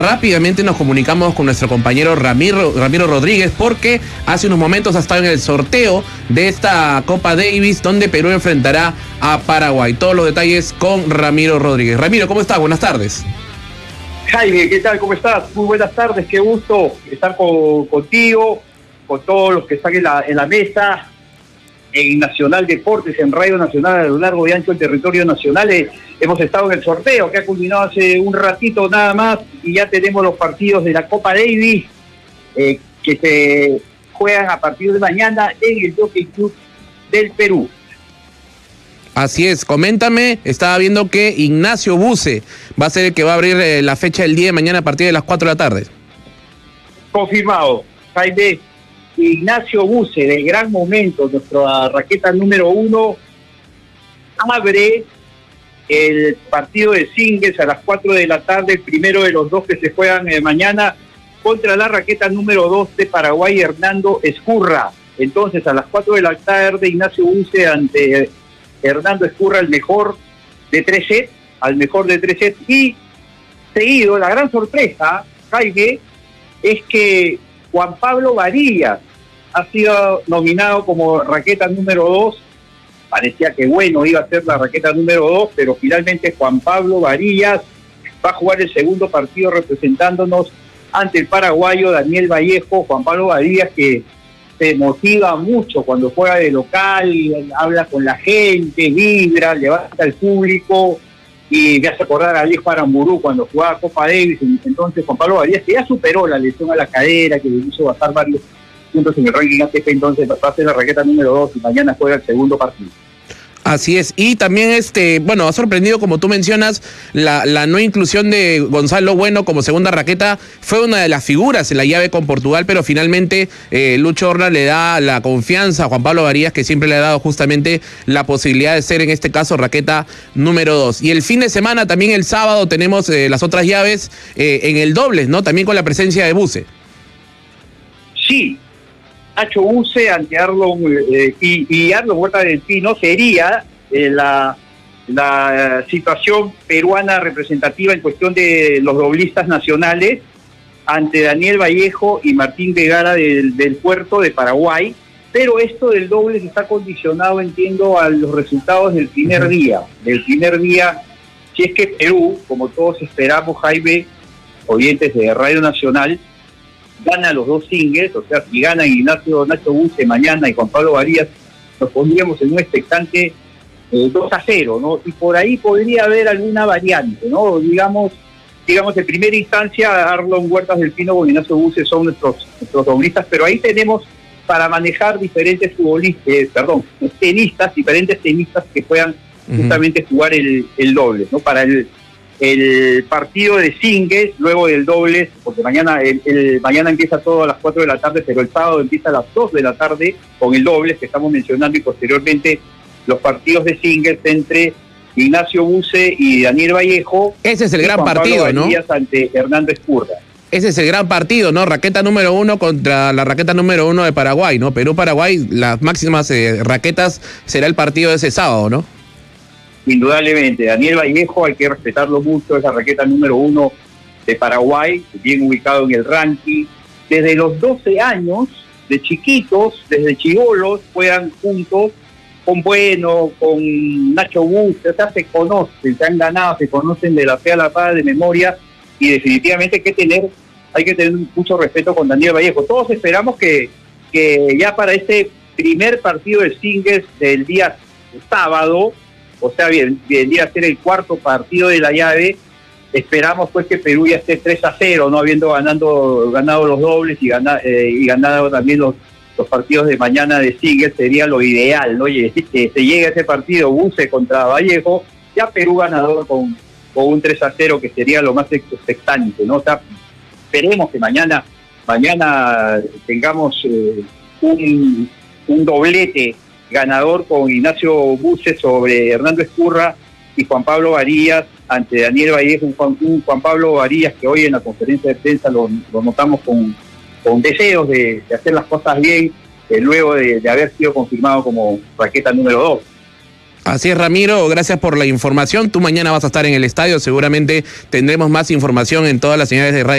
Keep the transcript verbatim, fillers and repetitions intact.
Rápidamente nos comunicamos con nuestro compañero Ramiro, Ramiro Rodríguez, porque hace unos momentos ha estado en el sorteo de esta Copa Davis, donde Perú enfrentará a Paraguay. Todos los detalles con Ramiro Rodríguez. Ramiro, ¿cómo estás? Buenas tardes. Jaime, ¿qué tal? ¿Cómo estás? Muy buenas tardes, qué gusto estar con, contigo, con todos los que están en la, en la mesa, en Nacional Deportes, en Radio Nacional, a lo largo y ancho del territorio nacional. Eh, hemos estado en el sorteo que ha culminado hace un ratito nada más y ya tenemos los partidos de la Copa Davis eh, que se juegan a partir de mañana en el Jockey Club del Perú. Así es, coméntame, estaba viendo que Ignacio Buce va a ser el que va a abrir eh, la fecha del día de mañana a partir de las cuatro de la tarde. Confirmado, Jaime. Ignacio Buce, de gran momento, nuestra raqueta número uno, abre el partido de singles a las cuatro de la tarde, el primero de los dos que se juegan eh, mañana, contra la raqueta número dos de Paraguay, Hernando Ezcurra. Entonces, a las cuatro de la tarde, Ignacio Buce ante Hernando Ezcurra, el mejor de tres sets, al mejor de tres sets, y seguido, la gran sorpresa, Jaime, es que Juan Pablo Varillas ha sido nominado como raqueta número dos. Parecía que bueno iba a ser la raqueta número dos, pero finalmente Juan Pablo Varillas va a jugar el segundo partido representándonos ante el paraguayo Daniel Vallejo. Juan Pablo Varillas, que se motiva mucho cuando juega de local, habla con la gente, vibra, levanta al público, y me hace acordar a Alejo Aramburú cuando jugaba Copa Davis. Entonces Juan Pablo Varillas, que ya superó la lesión a la cadera, que le hizo bajar varios puntos en el ranking A T P, entonces va a ser la raqueta número dos y mañana juega el segundo partido. Así es, y también este, bueno, ha sorprendido, como tú mencionas, la, la no inclusión de Gonzalo Bueno como segunda raqueta. Fue una de las figuras en la llave con Portugal, pero finalmente eh, Lucho Horna le da la confianza a Juan Pablo Varillas, que siempre le ha dado justamente la posibilidad de ser, en este caso, raqueta número dos. Y el fin de semana, también el sábado, tenemos eh, las otras llaves eh, en el dobles, ¿no? También con la presencia de Buce. Sí. Nacho Buce ante Arlon eh, y, y Arlon Huerta del Pino sería eh, la, la situación peruana representativa en cuestión de los doblistas nacionales ante Daniel Vallejo y Martín Vergara del, del Puerto de Paraguay, pero esto del dobles está condicionado, entiendo, a los resultados del primer día. Del primer día, si es que Perú, como todos esperamos, Jaime, oyentes de Radio Nacional, gana los dos singles, o sea, si gana Ignacio Nacho Buce mañana y Juan Pablo Varillas, nos pondríamos en un expectante eh, dos a cero, ¿no? Y por ahí podría haber alguna variante, ¿no? Digamos, digamos en primera instancia, Arlon Huertas del Pino con Ignacio Buce son nuestros, nuestros doblistas, pero ahí tenemos para manejar diferentes futbolistas, eh, perdón, tenistas, diferentes tenistas que puedan uh-huh. justamente jugar el, el doble, ¿no? Para el el partido de singles, luego del dobles, porque mañana el, el mañana empieza todo a las cuatro de la tarde, pero el sábado empieza a las dos de la tarde con el dobles que estamos mencionando, y posteriormente los partidos de singles entre Ignacio Buce y Daniel Vallejo. Ese es el gran Juan partido, Pablo Varillas, ¿no? Ante Hernando Ezcurra. Ese es el gran partido, ¿no? Raqueta número uno contra la raqueta número uno de Paraguay, ¿no? Perú-Paraguay, las máximas eh, raquetas, será el partido de ese sábado, ¿no? Indudablemente, Daniel Vallejo hay que respetarlo mucho, es la raqueta número uno de Paraguay, bien ubicado en el ranking. Desde los doce años, de chiquitos, desde chibolos, juegan juntos con Bueno, con Nacho Buce, o sea, se conocen, se han ganado, se conocen de la fe a la paz, de memoria, y definitivamente hay que tener, hay que tener mucho respeto con Daniel Vallejo. Todos esperamos que, que ya para este primer partido de singles del día sábado, o sea, bien, vendría a ser el cuarto partido de la llave, esperamos pues que Perú ya esté tres a cero, no habiendo ganando, ganado los dobles y, gana, eh, y ganado también los, los partidos de mañana de singles, sería lo ideal, ¿no? Y decir que se llegue a ese partido Buce contra Vallejo, ya Perú ganador con, con un tres a cero, que sería lo más expectante, ¿no? O sea, esperemos que mañana, mañana tengamos eh, un, un doblete ganador con Ignacio Buce sobre Hernando Ezcurra y Juan Pablo Varillas ante Daniel Vallejo, un Juan, un Juan Pablo Varillas que hoy en la conferencia de prensa lo, lo notamos con, con deseos de, de hacer las cosas bien, eh, luego de, de haber sido confirmado como raqueta número dos. Así es, Ramiro, gracias por la información. Tú mañana vas a estar en el estadio, seguramente tendremos más información en todas las señales de radio.